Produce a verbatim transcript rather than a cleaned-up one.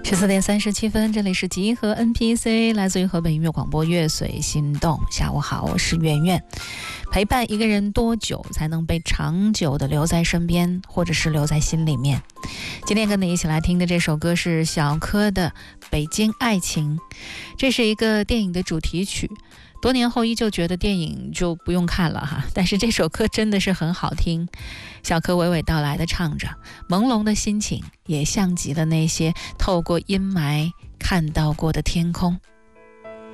十四点三十七分，这里是集合 N P C， 来自于河北音乐广播乐随心动。下午好，我是圆圆。陪伴一个人多久才能被长久的留在身边，或者是留在心里面？今天跟你一起来听的这首歌是小柯的《北京爱情》，这是一个电影的主题曲。多年后依旧觉得电影就不用看了哈，但是这首歌真的是很好听。小柯娓娓道来的唱着，朦胧的心情也像极了那些透过阴霾看到过的天空。